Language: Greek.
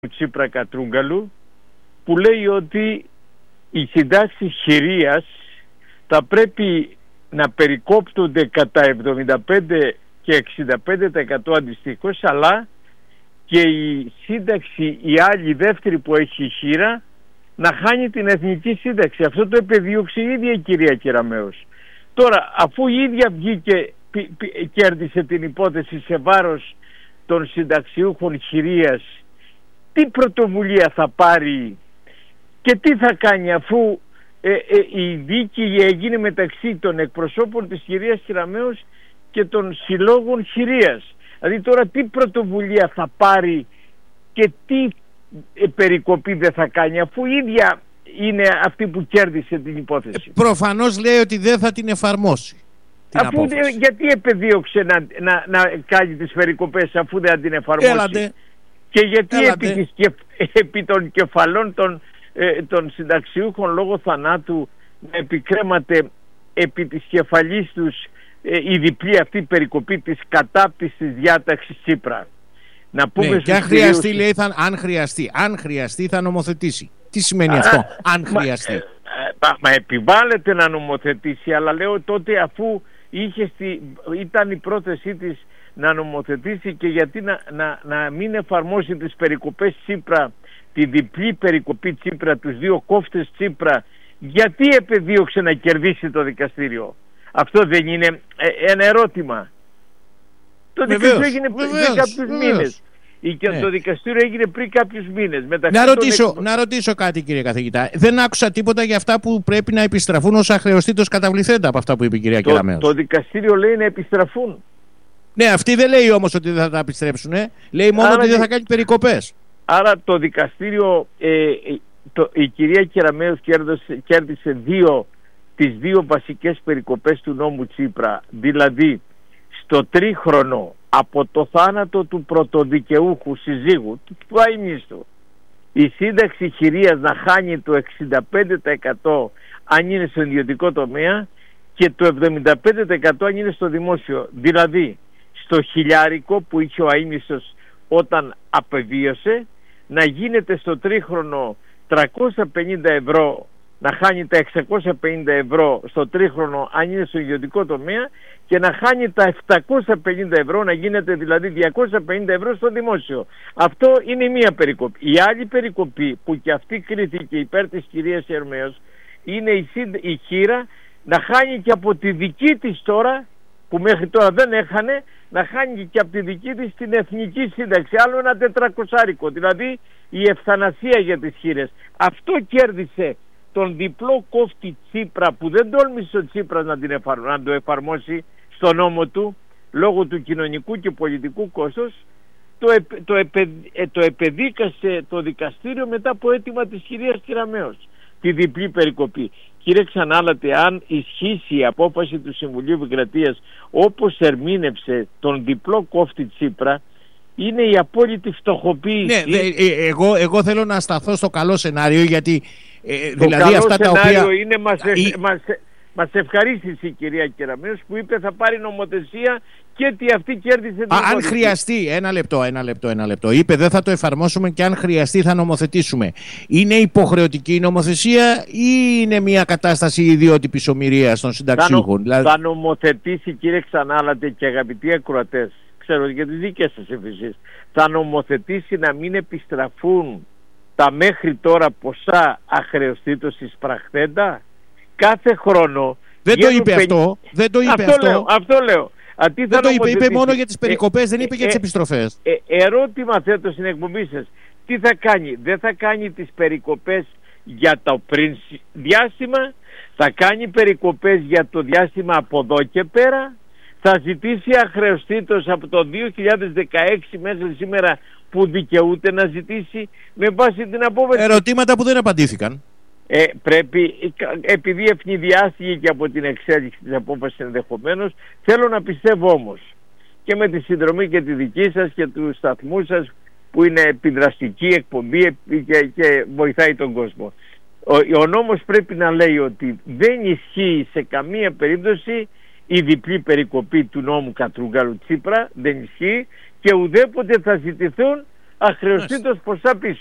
Τσίπρα Κατρούγκαλου, που λέει ότι οι συντάξεις χειρίας θα πρέπει να περικόπτονται κατά 75 και 65% αντιστοίχως, αλλά και η σύνταξη, η άλλη δεύτερη που έχει χείρα, να χάνει την εθνική σύνταξη. Αυτό το επεδίωξε η ίδια η κυρία Κεραμέως. Τώρα, αφού η ίδια βγήκε, κέρδισε την υπόθεση σε βάρος των συνταξιούχων χειρίας, τι πρωτοβουλία θα πάρει και τι θα κάνει, αφού η δίκη έγινε μεταξύ των εκπροσώπων της κυρίας Κεραμέως και των συλλόγων χειρίας? Δηλαδή τώρα τι πρωτοβουλία θα πάρει και τι περικοπή δεν θα κάνει, αφού η ίδια είναι αυτή που κέρδισε την υπόθεση? Προφανώς λέει ότι δεν θα την εφαρμόσει. Αφού γιατί επεδίωξε να κάνει τις περικοπές αφού δεν την εφαρμόσει? Έλατε. Και γιατί επί των κεφαλών των συνταξιούχων λόγω θανάτου να επικρέμαται επί της κεφαλής τους η διπλή αυτή περικοπή της κατάπτυσης διάταξης Τσίπρα? Να πούμε, ναι, και αν χρειαστεί, λέει, αν χρειαστεί θα νομοθετήσει. Τι σημαίνει αυτό, αν χρειαστεί? Μα επιβάλλεται να νομοθετήσει, αλλά λέω τότε, αφού ήταν η πρόθεσή της να νομοθετήσει, και γιατί να μην εφαρμόσει τις περικοπές Τσίπρα, τη διπλή περικοπή Τσίπρα, τους δύο κόφτες Τσίπρα? Γιατί επεδίωξε να κερδίσει το δικαστήριο? Αυτό δεν είναι ένα ερώτημα? Το δικαστήριο έγινε πριν κάποιους μήνες. Το δικαστήριο έγινε πριν κάποιους μήνες. Να ρωτήσω κάτι, κύριε καθηγητά. Δεν άκουσα τίποτα για αυτά που πρέπει να επιστραφούν ως αχρεωστήτως καταβληθέντα από αυτά που είπε η κυρία Κεραμέως. Το δικαστήριο λέει να επιστραφούν. Ναι, αυτή δεν λέει όμως ότι δεν θα τα επιστρέψουν. Λέει μόνο ότι δεν θα κάνει περικοπές. Άρα το δικαστήριο, η κυρία Κεραμέως κέρδισε τις δύο βασικές περικοπές του νόμου Τσίπρα. Δηλαδή στο τρίχρονο από το θάνατο του πρωτοδικαιούχου συζύγου, του αείμνηστου, η σύνταξη χειρίας να χάνει το 65% αν είναι στο ιδιωτικό τομέα και το 75% αν είναι στο δημόσιο. Δηλαδή στο χιλιάρικο που είχε ο αείμνηστος όταν απεβίωσε, να γίνεται στο τρίχρονο 350 ευρώ, να χάνει τα 650 ευρώ στο τρίχρονο αν είναι στο ιδιωτικό τομέα, και να χάνει τα 750 ευρώ, να γίνεται δηλαδή 250 ευρώ στο δημόσιο. Αυτό είναι μία περικοπή. Η άλλη περικοπή, που και αυτή κρίθηκε υπέρ της κυρίας Κεραμέως, είναι η χείρα να χάνει και από τη δική της τώρα, που μέχρι τώρα δεν έχανε, να χάνει και από τη δική της την εθνική σύνταξη, άλλο ένα 400άρικο, δηλαδή η ευθανασία για τις χείρες. Αυτό κέρδισε τον διπλό κόφτη Τσίπρα, που δεν τόλμησε ο Τσίπρας να το εφαρμόσει στο νόμο του λόγω του κοινωνικού και πολιτικού κόστος. Το επεδίκασε το δικαστήριο μετά από αίτημα της κυρίας Κεραμέως τη διπλή περικοπή. Κύριε Ξανάλατε, αν ισχύσει η απόφαση του Συμβουλίου Επικρατείας όπως ερμήνευσε τον διπλό κόφτη Τσίπρα, είναι η απόλυτη φτωχοποίηση. Ναι, εγώ θέλω να σταθώ στο καλό σενάριο, γιατί το δηλαδή καλό αυτά σενάριο τα οποία είναι μας ευχαρίστησε η κυρία Κεραμέως που είπε θα πάρει νομοθεσία και ότι αυτή κέρδισε την υπόθεση. Αν χρειαστεί, ένα λεπτό. Είπε δεν θα το εφαρμόσουμε και αν χρειαστεί θα νομοθετήσουμε. Είναι υποχρεωτική η νομοθεσία ή είναι μια κατάσταση ιδιότυπης ομηρίας των συνταξιούχων? Θα νομοθετήσει, κύριε Ξανάλατε και αγαπητοί ακροατές, ξέρω για τις δικές σας εμφυσίες, θα νομοθετήσει να μην επιστραφούν τα μέχρι τώρα ποσά αχρεωστήτως εισπραχθέντα κάθε χρόνο. Δεν το είπε αυτό. Αυτό λέω. Δεν το είπε μόνο για τις περικοπές, δεν είπε για τις επιστροφές. Ερώτημα θέτω στην εκπομπή σας. Τι θα κάνει? Δεν θα κάνει τις περικοπές για το πριν διάστημα, θα κάνει περικοπές για το διάστημα από εδώ και πέρα, θα ζητήσει αχρεωστήτως από το 2016 μέχρι σήμερα που δικαιούται να ζητήσει με βάση την απόφαση. Ερωτήματα που δεν απαντήθηκαν. Πρέπει, επειδή ευνηδιάστηκε και από την εξέλιξη της απόφασης ενδεχομένως, θέλω να πιστεύω όμως και με τη συνδρομή και τη δική σας και του σταθμού σας που είναι επιδραστική εκπομπή και βοηθάει τον κόσμο, ο νόμος πρέπει να λέει ότι δεν ισχύει σε καμία περίπτωση η διπλή περικοπή του νόμου Κατρούγκαλου Τσίπρα, δεν ισχύει, και ουδέποτε θα ζητηθούν αχρεωστήτως ποσά πίσω.